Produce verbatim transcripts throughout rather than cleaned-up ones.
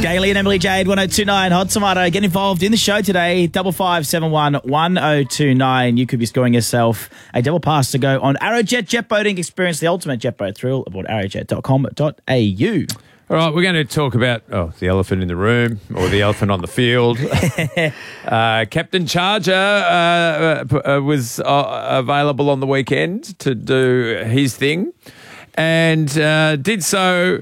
Gailey and Emily Jade, one oh two nine Hot Tomato. Get involved in the show today, double five seven one one oh two nine. You could be scoring yourself a double pass to go on Arrowjet jet boating. Experience the ultimate jet boat thrill aboard arrowjet dot com dot a u. All right, we're going to talk about oh, the elephant in the room or the elephant on the field. uh, Captain Charger uh, uh, was uh, available on the weekend to do his thing and uh, did so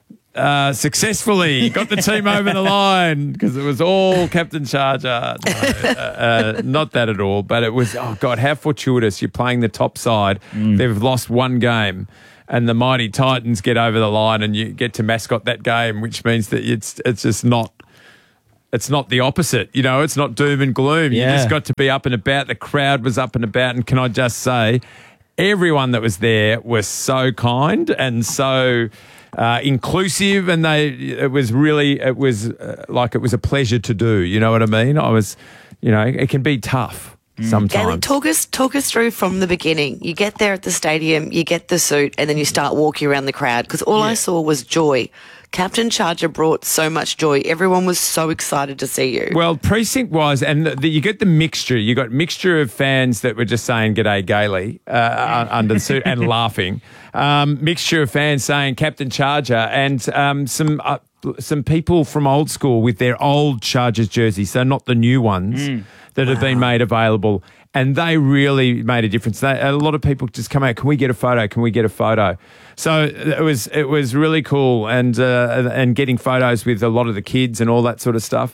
uh, successfully. Got the team over the line because it was all Captain Charger. No, uh, uh, not that at all, but it was, oh, God, how fortuitous. You're playing the top side. Mm. They've lost one game. And the mighty Titans get over the line, and you get to mascot that game, which means that it's it's just not it's not the opposite. You know, it's not doom and gloom. Yeah. You just got to be up and about. The crowd was up and about, and can I just say, everyone that was there was so kind and so uh, inclusive, and they it was really it was uh, like it was a pleasure to do. You know what I mean? I was, you know, it can be tough. Sometimes. Gailey, talk us talk us through from the beginning. You get there at the stadium, you get the suit, and then you start walking around the crowd because all yeah. I saw was joy. Captain Charger brought so much joy. Everyone was so excited to see you. Well, precinct-wise, and the, the, you get the mixture. You got mixture of fans that were just saying "G'day, Gailey" uh, under the suit and laughing. Um, mixture of fans saying "Captain Charger," and um, some uh, some people from old school with their old Chargers jerseys, so not the new ones. Mm. That wow. have been made available, and they really made a difference. They, a lot of people just come out, can we get a photo? Can we get a photo? So it was it was really cool, and uh, and getting photos with a lot of the kids and all that sort of stuff.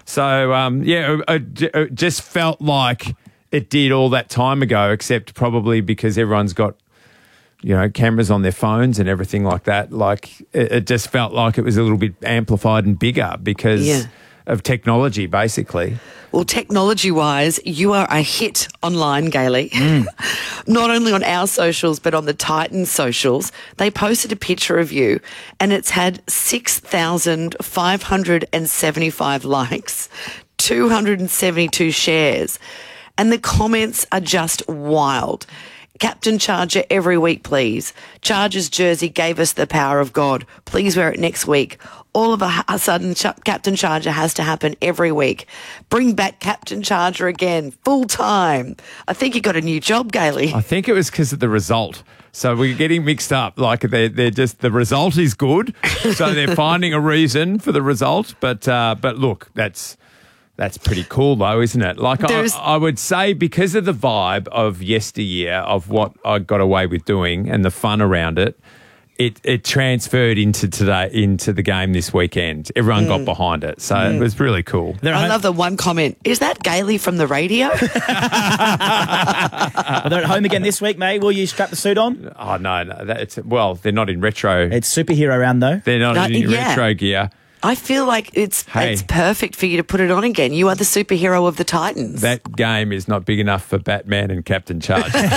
So um, yeah, it, it just felt like it did all that time ago, except probably because everyone's got, you know, cameras on their phones and everything like that. Like it, it just felt like it was a little bit amplified and bigger because yeah. of technology, basically. Well, technology-wise, you are a hit online, Gailey. Mm. Not only on our socials, but on the Titans socials. They posted a picture of you, and it's had six thousand five hundred seventy-five likes, two hundred seventy-two shares, and the comments are just wild. Captain Charger every week, please. Charger's jersey gave us the power of God. Please wear it next week. All of a, a sudden, Ch- Captain Charger has to happen every week. Bring back Captain Charger again, full time. I think you got a new job, Gailey. I think it was because of the result. So we're getting mixed up. Like they're, they're just, the result is good. So they're finding a reason for the result. But, uh, but look, that's, That's pretty cool, though, isn't it? Like, I, I would say because of the vibe of yesteryear, of what I got away with doing and the fun around it, it, it transferred into today, into the game this weekend. Everyone mm. got behind it. So mm. it was really cool. I home- love the one comment. Is that Gailey from the radio? Well, they're at home again this week, mate. Will you strap the suit on? Oh, no. no that's, well, they're not in retro. It's superhero round, though. They're not no, in yeah. retro gear. I feel like it's hey, it's perfect for you to put it on again. You are the superhero of the Titans. That game is not big enough for Batman and Captain Charger. Did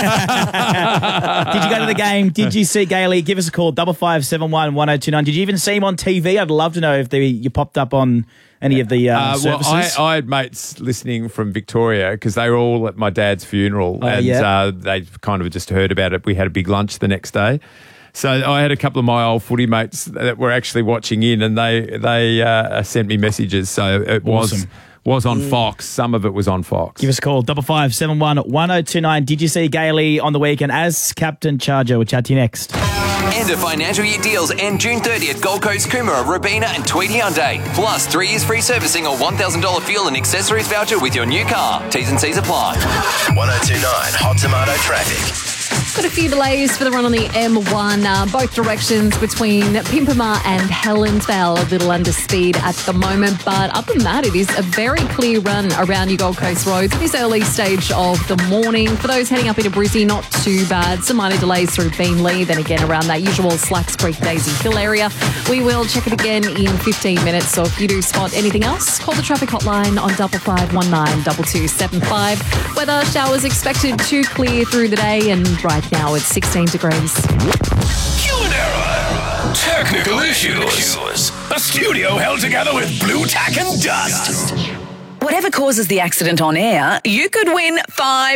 you go to the game? Did you see Gailey? Give us a call, double five seven one one oh two nine. Did you even see him on T V? I'd love to know if they, you popped up on any of the uh, uh, services. Well, I, I had mates listening from Victoria because they were all at my dad's funeral, oh, and yeah. uh, they kind of just heard about it. We had a big lunch the next day. So I had a couple of my old footy mates that were actually watching in, and they they uh, sent me messages. So it was awesome. was on Fox. Some of it was on Fox. Give us a call, double five seven one one oh two nine. Did you see Gailey on the weekend as Captain Charger? We'll chat to you next. End of financial year deals end June thirtieth. Gold Coast, Coomera, Robina and Tweedy Hyundai. Plus three years free servicing or one thousand dollars fuel and accessories voucher with your new car. T's and C's apply. one oh two nine Hot Tomato Traffic. Got a few delays for the run on the M one, uh, both directions between Pimpama and Helensvale, a little under speed at the moment. But other than that, it is a very clear run around your Gold Coast roads at this early stage of the morning. For those heading up into Brizzy, not too bad. Some minor delays through Beanley, then again around that usual Slacks Creek, Daisy Hill area. We will check it again in fifteen minutes. So if you do spot anything else, call the traffic hotline on double five one nine double two seven five. Weather showers expected to clear through the day, and right now it's sixteen degrees. Human error. Technical issues. A studio held together with blue tack and dust. Whatever causes the accident on air, you could win five